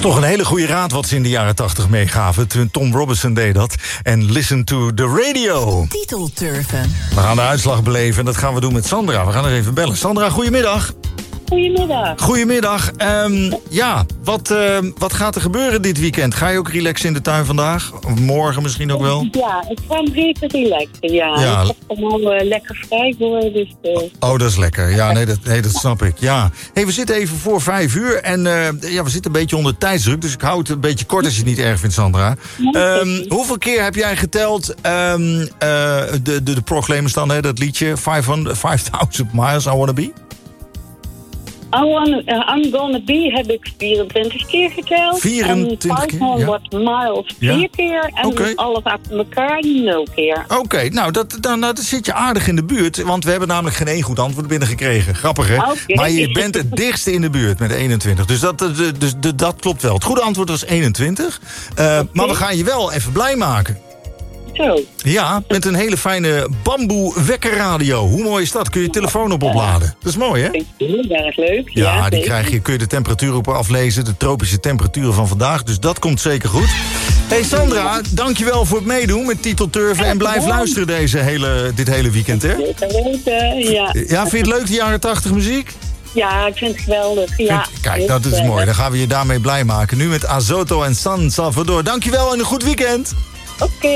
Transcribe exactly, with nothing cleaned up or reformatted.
toch een hele goede raad wat ze in de jaren tachtig meegaven. Toen Tom Robinson deed dat. En listen to the radio. Titelturven. We gaan de uitslag beleven en dat gaan we doen met Sandra. We gaan er even bellen. Sandra, goedemiddag. Goedemiddag. Goedemiddag. Um, ja, wat, uh, wat gaat er gebeuren dit weekend? Ga je ook relaxen in de tuin vandaag? Of morgen misschien ook wel? Ja, ik ga hem even relaxen, ja. Ja. Ik heb gewoon uh, lekker vrij voor, dus... Uh... Oh, dat is lekker. Ja, nee, dat, nee, dat snap ik. Ja. Hey, we zitten even voor vijf uur en uh, ja, we zitten een beetje onder tijdsdruk. Dus ik hou het een beetje kort als je het niet erg vindt, Sandra. Um, hoeveel keer heb jij geteld um, uh, de, de, de Proclaimers dan, hè, dat liedje? vijfduizend miles I Wanna Be? I wanna, uh, I'm Gonna Be heb ik vierentwintig keer geteld. vierentwintig keer, En vijfhonderd miles vier Ja. keer. En Oké. alles achter elkaar nul keer. Oké, okay, nou, dat, dan, nou, dan zit je aardig in de buurt. Want we hebben namelijk geen één goed antwoord binnengekregen. Grappig, hè? Okay. Maar je bent het dichtste in de buurt met eenentwintig. Dus dat, dus, dus, dus, dat klopt wel. Het goede antwoord was eenentwintig. Uh, okay. Maar we gaan je wel even blij maken. Zo. Ja, met een hele fijne bamboe wekkerradio. Hoe mooi is dat? Kun je je telefoon op opladen. Dat is mooi, hè? Heel erg leuk. Ja, Ja, die krijg je, kun je de temperatuur op aflezen. De tropische temperaturen van vandaag. Dus dat komt zeker goed. Hey Sandra, dankjewel voor het meedoen met Titelturven. En blijf luisteren deze hele, dit hele weekend, hè? Zeker weten, ja. Ja, vind je het leuk, de jaren tachtig muziek? Ja, ik vind het geweldig. Ja. Vind, kijk, dat is mooi. Dan gaan we je daarmee blij maken. Nu met Azoto en San Salvador. Dankjewel en een goed weekend. Oké. Okay.